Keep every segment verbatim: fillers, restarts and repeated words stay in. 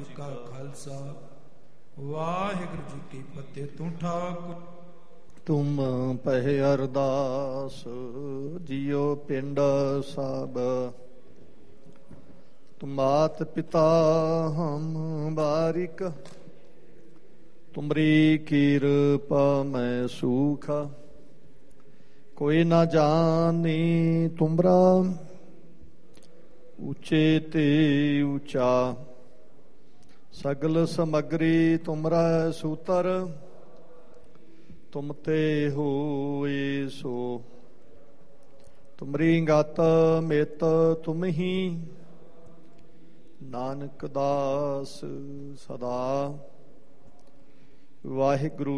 ਜੀ ਕਾ ਖਾਲਸਾ ਵਾਹਿਗੁਰੂ ਜੀ ਕੀ ਫਤਿਹ। ਤੂੰ ਠਾਕੁਰ ਤੁਮ ਪਹਿ ਅਰਦਾਸ ਜਿਉ ਪਿੰਡ ਸਭ, ਤੁਮ ਮਾਤ ਪਿਤਾ ਹਮ ਬਾਰਿਕ, ਤੁਮਰੀ ਕਿਰਪਾ ਮੈਂ ਸੁਖ, ਕੋਈ ਨਾ ਜਾਣੀ ਤੁਮਰਾ ਉੱਚੇ ਤੇ ਉੱਚਾ, ਸਗਲ ਸਮਗਰੀ ਤੁਮਰਾ ਸੂਤਰ, ਤੁਮ ਤੇ ਹੋਏ ਸੋ, ਤੁਮਰੀ ਗਤ ਮਿਤ ਤੁਮ ਹੀ, ਨਾਨਕ ਦਾਸ ਸਦਾ। ਵਾਹਿਗੁਰੂ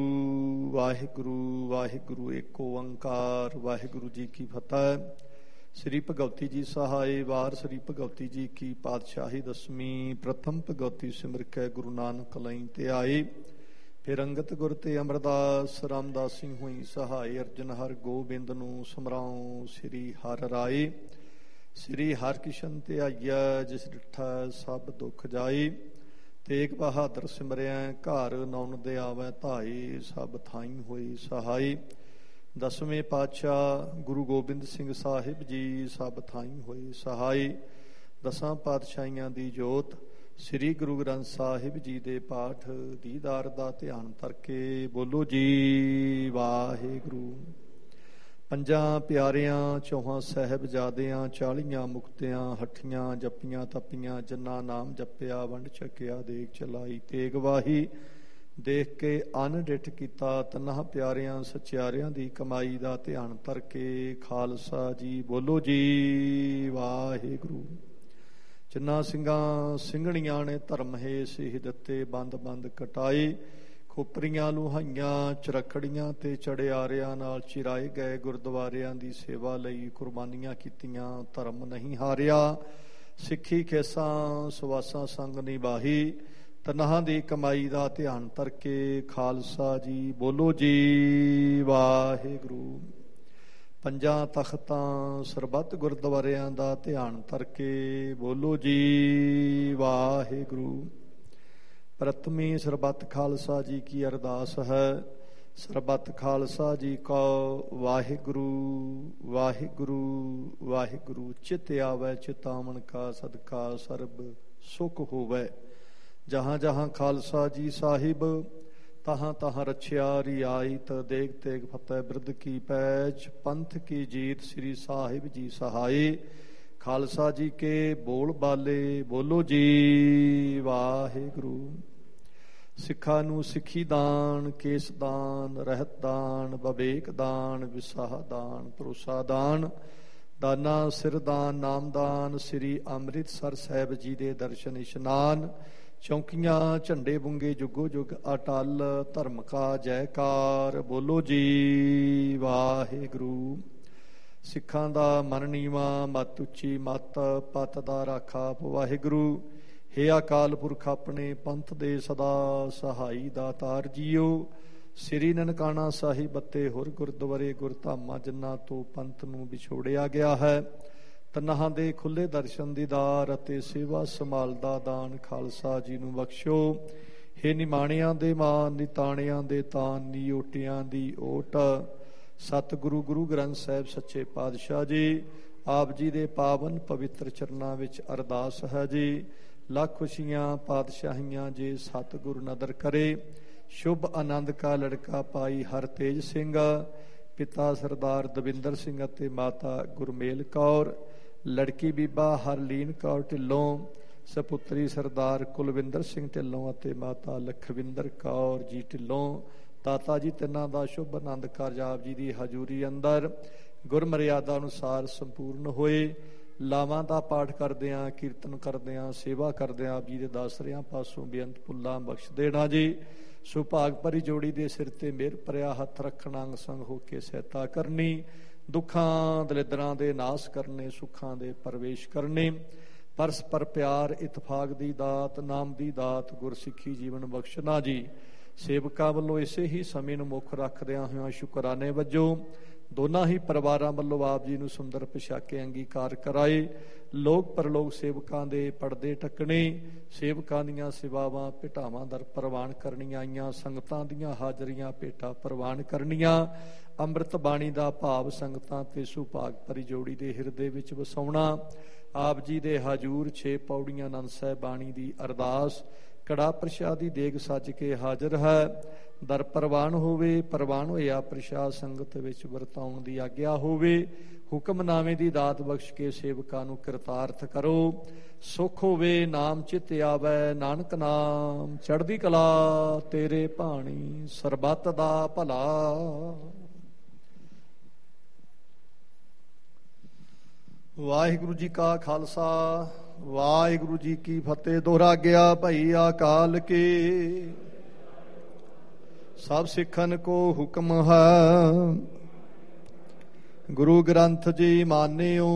ਵਾਹਿਗੁਰੂ ਵਾਹਿਗੁਰੂ ਏਕ ਓੰਕਾਰ। ਵਾਹਿਗੁਰੂ ਜੀ ਕੀ ਫਤਿਹ। ਸ੍ਰੀ ਭਗਵਤੀ ਜੀ ਸਹਾਏ ਵਾਰ। ਸ੍ਰੀ ਭਗਵਤੀ ਜੀ ਕੀ ਪਾਤਸ਼ਾਹੀ ਦਸਵੀਂ। ਪ੍ਰਥਮ ਭਗਵਤੀ ਸਿਮਰ ਕੇ ਗੁਰੂ ਨਾਨਕ ਲਈ ਤੇ ਆਏ, ਫਿਰ ਅੰਗਤ ਗੁਰ ਤੇ ਅਮਰਦਾਸ ਰਾਮਦਾਸ ਸਿੰਘ ਹੋਈ ਸਹਾਏ। ਅਰਜਨ ਹਰ ਗੋਬਿੰਦ ਨੂੰ ਸਮਰਾਉ ਸ੍ਰੀ ਹਰਿ ਰਾਏ। ਸ੍ਰੀ ਹਰਿਕ੍ਰਿਸ਼ਨ ਤੇ ਆਈਐ ਜਿਸ ਡਿਠਾ ਸਭ ਦੁੱਖ ਜਾਏ। ਤੇਗ ਬਹਾਦਰ ਸਿਮਰਿਆ ਘਰ ਨੌਨ ਦੇ ਆਵੈ ਧਾਈ, ਸਭ ਥਾਈ ਹੋਈ ਸਹਾਈ। ਦਸਵੇਂ ਪਾਤਸ਼ਾਹ ਗੁਰੂ ਗੋਬਿੰਦ ਸਿੰਘ ਸਾਹਿਬ ਜੀ ਸਭ ਥਾਈ ਹੋਏ ਸਹਾਈ। ਦਸਾਂ ਪਾਤਸ਼ਾਹੀਆਂ ਦੀ ਜੋਤ ਸ੍ਰੀ ਗੁਰੂ ਗ੍ਰੰਥ ਸਾਹਿਬ ਜੀ ਦੇ ਪਾਠ ਦੀਦਾਰ ਦਾ ਧਿਆਨ ਕਰਕੇ ਬੋਲੋ ਜੀ ਵਾਹਿਗੁਰੂ। ਪੰਜਾਂ ਪਿਆਰਿਆਂ ਚੌਹਾਂ ਸਾਹਿਬਜ਼ਾਦਿਆਂ ਚਾਲੀਆਂ ਮੁਕਤਿਆਂ ਹੱਠੀਆਂ ਜੱਪੀਆਂ ਤੱਪੀਆਂ, ਜਿਨ੍ਹਾਂ ਨਾਮ ਜਪਿਆ ਵੰਡ ਛਕਿਆ ਦੇਖ ਚਲਾਈ ਤੇਗ ਵਾਹੀ। ਦੇਖ ਕੇ ਅੰਨ ਡਿੱਠ ਕੀਤਾ ਤਨਾਂ ਪਿਆਰਿਆਂ ਸਚਿਆਰਿਆਂ ਦੀ ਕਮਾਈ ਦਾ ਧਿਆਨ ਧਰ ਕੇ ਖਾਲਸਾ ਜੀ ਬੋਲੋ ਜੀ ਵਾਹਿਗੁਰੂ। ਜਿਨ੍ਹਾਂ ਸਿੰਘਾਂ ਸਿੰਘਣੀਆਂ ਨੇ ਧਰਮ ਹੈ ਸਿਹ ਦਿੱਤੇ ਬੰਦ ਬੰਦ ਕਟਾਏ, ਖੋਪਰੀਆਂ ਲੁਹਾਈਆਂ ਚਰਖੜੀਆਂ ਤੇ ਚੜਿਆਰਿਆਂ ਨਾਲ ਚਿਰਾਏ ਗਏ ਗੁਰਦੁਆਰਿਆਂ ਦੀ ਸੇਵਾ ਲਈ ਕੁਰਬਾਨੀਆਂ ਕੀਤੀਆਂ, ਧਰਮ ਨਹੀਂ ਹਾਰਿਆ। ਸਿੱਖੀ ਖੇਸਾਂ ਸਵਾਸਾਂ ਸੰਗ ਨਿਭਾਹੀ, ਤਨਹਾਂ ਦੀ ਕਮਾਈ ਦਾ ਧਿਆਨ ਧਰ ਕੇ ਖਾਲਸਾ ਜੀ ਬੋਲੋ ਜੀ ਵਾਹਿਗੁਰੂ। ਪੰਜਾਂ ਤਖਤਾਂ ਸਰਬੱਤ ਗੁਰਦੁਆਰਿਆਂ ਦਾ ਧਿਆਨ ਧਰ ਕੇ ਬੋਲੋ ਜੀ ਵਾਹਿਗੁਰੂ। ਪ੍ਰਥਮੀ ਸਰਬੱਤ ਖਾਲਸਾ ਜੀ ਕੀ ਅਰਦਾਸ ਹੈ। ਸਰਬੱਤ ਖਾਲਸਾ ਜੀ ਕੋ ਵਾਹਿਗੁਰੂ ਵਾਹਿਗੁਰੂ ਵਾਹਿਗੁਰੂ। ਚਿਤ ਆਵੈ ਚਿਤਾਵਨ ਕਾ ਸਦਕਾ ਸਰਬ ਸੁਖ ਹੋਵੈ। ਜਹਾਂ ਜਹਾਂ ਖਾਲਸਾ ਜੀ ਸਾਹਿਬ, ਤਹਾਂ ਤਹਾਂ ਰਛਿਆ ਰਿਆਇਤ। ਦੇਗ ਤੇਗ ਫਤਿਹ ਬਿਰਧ ਕੀ ਪੈਜ, ਪੰਥ ਕੀ ਜੀਤ ਸ੍ਰੀ ਸਾਹਿਬ ਜੀ ਸਹਾਏ। ਖਾਲਸਾ ਜੀ ਕੇ ਬੋਲ ਬਾਲੇ ਬੋਲੋ ਜੀ ਵਾਹਿਗੁਰੂ। ਸਿੱਖਾਂ ਨੂੰ ਸਿੱਖੀ ਦਾਨ, ਕੇਸ ਦਾਨ, ਰਹਿਤ ਦਾਨ, ਵਿਵੇਕ ਦਾਨ, ਵਿਸਾਹ ਦਾਨ, ਭਰੋਸਾ ਦਾਨ, ਦਾਨਾ ਸਿਰ ਦਾਨ, ਨਾਮਦਾਨ। ਸ੍ਰੀ ਅੰਮ੍ਰਿਤਸਰ ਸਾਹਿਬ ਜੀ ਦੇ ਦਰਸ਼ਨ ਇਸ਼ਨਾਨ, ਚੌਂਕੀਆਂ ਝੰਡੇ ਬੁੰਗੇ ਜੁਗੋ ਜੁਗ ਅਟਲ। ਧਰਮ ਕਾ ਜੈਕਾਰ ਬੋਲੋ ਜੀ ਵਾਹਿਗੁਰੂ। ਸਿੱਖਾਂ ਦਾ ਮਨ ਨੀਵਾਂ ਮੱਤ ਉੱਚੀ ਮੱਤ, ਪੱਤ ਦਾ ਰਾਖਾ ਵਾਹਿਗੁਰੂ। ਹੇ ਅਕਾਲ ਪੁਰਖ ਆਪਣੇ ਪੰਥ ਦੇ ਸਦਾ ਸਹਾਈ ਦਾਤਾਰ ਜੀਓ। ਸ੍ਰੀ ਨਨਕਾਣਾ ਸਾਹਿਬ ਅਤੇ ਹੋਰ ਗੁਰਦੁਆਰੇ ਗੁਰਧਾਮਾਂ ਜਿਨ੍ਹਾਂ ਤੋਂ ਪੰਥ ਨੂੰ ਵਿਛੋੜਿਆ ਗਿਆ ਹੈ, ਤਨਹਾਂ ਦੇ ਖੁੱਲੇ ਦਰਸ਼ਨ ਦੀਦਾਰ ਅਤੇ ਸੇਵਾ ਸੰਭਾਲ ਦਾ ਦਾਨ ਖਾਲਸਾ ਜੀ ਨੂੰ ਬਖਸ਼ੋ। ਹੇ ਨਿਮਾਣਿਆਂ ਦੇ ਮਾਨ, ਨਿਤਾਣਿਆਂ ਦੇ ਤਾਨ, ਨਿਓਟਿਆਂ ਦੀ ਓਟ। ਸਤਿਗੁਰੂ ਗੁਰੂ ਗ੍ਰੰਥ ਸਾਹਿਬ ਸੱਚੇ ਪਾਤਸ਼ਾਹ ਜੀ ਆਪ ਜੀ ਦੇ ਪਾਵਨ ਪਵਿੱਤਰ ਚਰਨਾਂ ਵਿੱਚ ਅਰਦਾਸ ਹੈ ਜੀ। ਲੱਖ ਖੁਸ਼ੀਆਂ ਪਾਤਸ਼ਾਹੀਆਂ ਜੇ ਸਤਿਗੁਰ ਨਦਰ ਕਰੇ। ਸ਼ੁਭ ਆਨੰਦ ਕਾ ਲੜਕਾ ਪਾਈ ਹਰ ਤੇਜ ਸਿੰਘ, ਪਿਤਾ ਸਰਦਾਰ ਦਵਿੰਦਰ ਸਿੰਘ ਅਤੇ ਮਾਤਾ ਗੁਰਮੇਲ ਕੌਰ। ਲੜਕੀ ਬੀਬਾ ਹਰਲੀਨ ਕੌਰ ਢਿੱਲੋਂ, ਸਪੁੱਤਰੀ ਸਰਦਾਰ ਕੁਲਵਿੰਦਰ ਸਿੰਘ ਢਿੱਲੋਂ ਅਤੇ ਮਾਤਾ ਲਖਵਿੰਦਰ ਕੌਰ ਜੀ ਢਿੱਲੋਂ। ਦਾਤਾ ਜੀ ਤਿੰਨਾਂ ਦਾ ਸ਼ੁਭ ਆਨੰਦ ਕਾਰਜ ਆਪ ਜੀ ਦੀ ਹਜ਼ੂਰੀ ਅੰਦਰ ਗੁਰਮਰਿਆਦਾ ਅਨੁਸਾਰ ਸੰਪੂਰਨ ਹੋਏ। ਲਾਵਾਂ ਦਾ ਪਾਠ ਕਰਦਿਆਂ, ਕੀਰਤਨ ਕਰਦਿਆਂ, ਸੇਵਾ ਕਰਦਿਆਂ ਆਪ ਜੀ ਦੇ ਦਾਸਰਿਆਂ ਪਾਸੋਂ ਬੇਅੰਤ ਭੁੱਲਾਂ ਬਖਸ਼ ਦੇਣਾ ਜੀ। ਸੁਭਾਗ ਭਰੀ ਜੋੜੀ ਦੇ ਸਿਰ ਤੇ ਮਿਹਰ ਭਰਿਆ ਹੱਥ ਰੱਖਣਾ, ਅੰਗ ਸੰਗ ਹੋ ਕੇ ਸਹਾਇਤਾ ਕਰਨੀ, ਦੁੱਖਾਂ ਦਲਿੱਦਰਾਂ ਦੇ ਨਾਸ ਕਰਨੇ, ਸੁੱਖਾਂ ਦੇ ਪ੍ਰਵੇਸ਼ ਕਰਨੇ। ਪਰਸਪਰ ਪਿਆਰ ਇਤਫਾਕ ਦੀ ਦਾਤ, ਨਾਮ ਦੀ ਦਾਤ, ਗੁਰਸਿੱਖੀ ਜੀਵਨ ਬਖਸ਼ਣਾ ਜੀ। ਸੇਵਕਾਂ ਵੱਲੋਂ ਇਸੇ ਹੀ ਸਮੇਂ ਨੂੰ ਮੁੱਖ ਰੱਖਦਿਆਂ ਹੋਇਆਂ ਸ਼ੁਕਰਾਨੇ ਵਜੋਂ ਦੋਨਾਂ ਹੀ ਪਰਿਵਾਰਾਂ ਵੱਲੋਂ ਆਪ ਜੀ ਨੂੰ ਸੁੰਦਰ ਪੁਸ਼ਾਕੇ ਅੰਗੀਕਾਰ ਕਰਾਏ। ਲੋਕ ਪਰਲੋਕ ਸੇਵਕਾਂ ਦੇ ਪਰਦੇ ਟੱਕਣੇ, ਸੇਵਕਾਂ ਦੀਆਂ ਸੇਵਾਵਾਂ ਭੇਟਾਵਾਂ ਦਰ ਪ੍ਰਵਾਨ ਕਰਨੀਆਂ ਆਈਆਂ, ਸੰਗਤਾਂ ਦੀਆਂ ਹਾਜ਼ਰੀਆਂ ਭੇਟਾਂ ਪ੍ਰਵਾਨ ਕਰਨੀਆਂ, ਅੰਮ੍ਰਿਤ ਬਾਣੀ ਦਾ ਭਾਵ ਸੰਗਤਾਂ ਤੇ ਸੁਭਾਗ ਭਰੀ ਜੋੜੀ ਦੇ ਹਿਰਦੇ ਵਿੱਚ ਵਸਾਉਣਾ। ਆਪ ਜੀ ਦੇ ਹਜੂਰ ਛੇ ਪੌੜੀਆਂ ਆਨੰਦ ਸਾਹਿਬ ਬਾਣੀ ਦੀ ਅਰਦਾਸ, ਕੜਾ ਪ੍ਰਸ਼ਾਦ ਦੀ ਦੇਗ ਸੱਜ ਕੇ ਹਾਜ਼ਰ ਹੈ। ਦਰ ਪ੍ਰਵਾਨ ਹੋਵੇ, ਪ੍ਰਵਾਨ ਹੋਇਆ ਪ੍ਰਸ਼ਾਦ ਸੰਗਤ ਵਿੱਚ ਵਰਤਾਉਣ ਦੀ ਆਗਿਆ ਹੋਵੇ। ਹੁਕਮਨਾਮੇ ਦੀ ਦਾਤ ਬਖਸ਼ ਕੇ ਸੇਵਕਾਂ ਨੂੰ ਕਿਰਤਾਰਥ ਕਰੋ। ਸੁਖ ਹੋਵੇ, ਨਾਮ ਚਿਤ ਆਵੈ, ਨਾਨਕ ਨਾਮ ਚੜ੍ਹਦੀ ਕਲਾ, ਤੇਰੇ ਭਾਣੀ ਸਰਬੱਤ ਦਾ ਭਲਾ। ਵਾਹਿਗੁਰੂ ਜੀ ਕਾ ਖਾਲਸਾ, ਵਾਹਿਗੁਰੂ ਜੀ ਕੀ ਫਤਿਹ। ਦੋਹਰਾ ਗਿਆ ਭਈ ਅਕਾਲ ਕੀ, ਸਭ ਸਿੱਖਨ ਕੋ ਹੁਕਮ ਹੈ। ਗੁਰੂ ਗ੍ਰੰਥ ਜੀ ਮਾਨਿਓ,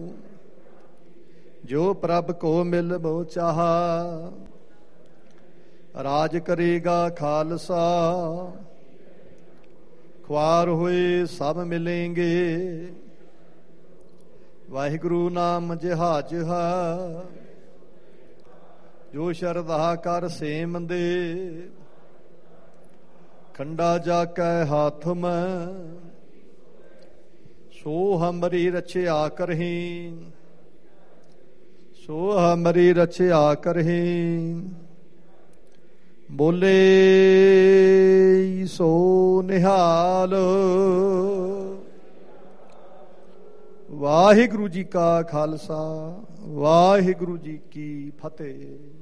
ਜੋ ਪ੍ਰਭ ਕੋ ਮਿਲ ਬੋ ਚਾਹਾ। ਰਾਜ ਕਰੇਗਾ ਖਾਲਸਾ, ਖੁਆਰ ਹੋਏ ਸਭ ਮਿਲੇਂਗੇ। ਵਾਹਿਗੁਰੂ ਨਾਮ ਜਹਾਜ ਹੈ, ਜੋ ਸ਼ਰਧਾ ਕਰ ਸੇਮ ਦੇ। ਖੰਡਾ ਜਾ ਕੈ ਹੱਥ ਮੈਂ, ਸੋ ਹਮਰੀ ਰਛਿਆ ਕਰਹੀ, ਸੋ ਹਮਰੀ ਰਛਿਆ ਕਰਹੀ। ਬੋਲੇ ਸੋ ਨਿਹਾਲ। ਵਾਹਿਗੁਰੂ ਜੀ ਕਾ ਖਾਲਸਾ, ਵਾਹਿਗੁਰੂ ਜੀ ਕੀ ਫਤਿਹ।